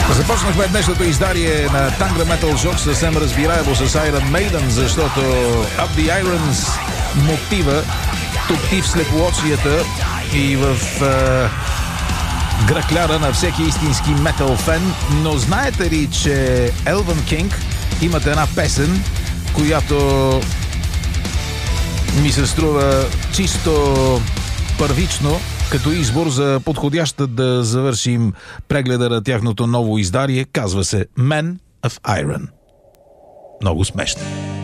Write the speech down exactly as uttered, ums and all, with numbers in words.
Започнахме днешното издание на Tangra Metal Shock съвсем разбираемо с Iron Maiden, защото Up the Irons мотива топти в слепоочията и в е, гръкляра на всеки истински метал фен. Но знаете ли, че Elven King имат една песен, която ми се струва чисто първично като избор за подходяща да завършим прегледа на тяхното ново издание. Казва се Men of Iron. Много смешно.